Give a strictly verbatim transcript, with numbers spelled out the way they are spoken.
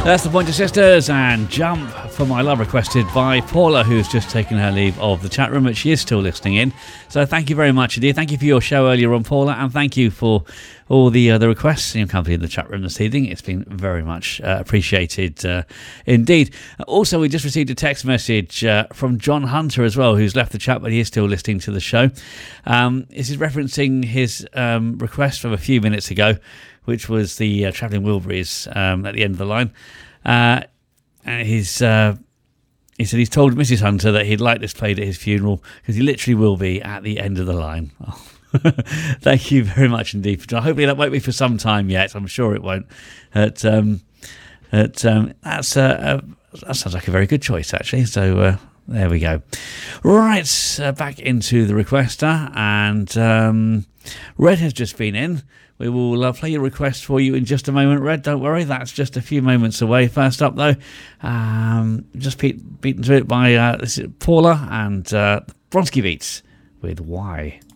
That's the Pointer Sisters and Jump for My Love, requested by Paula, who's just taken her leave of the chat room, but she is still listening in. So thank you very much indeed. Thank you for your show earlier on, Paula, and thank you for all the other uh, requests in your company in the chat room this evening. It's been very much uh, appreciated uh, indeed. Also, we just received a text message uh, from John Hunter as well, who's left the chat, but he is still listening to the show. Um, this is referencing his um, request from a few minutes ago, which was the uh, Travelling Wilburys um, at the end of the line. Uh, and he's, uh, he said he's told Missus Hunter that he'd like this played at his funeral because he literally will be at the end of the line. Oh. Thank you very much indeed for trying. Hopefully that won't be for some time yet. I'm sure it won't. But, um, but um, that's uh, uh, that sounds like a very good choice, actually. So uh, there we go. Right, uh, back into the requester. And um, Red has just been in. We will uh, play your request for you in just a moment, Red. Don't worry, that's just a few moments away. First up, though, um, just beat, beaten to it by uh, this is Paula and uh, Bronski Beats with Why.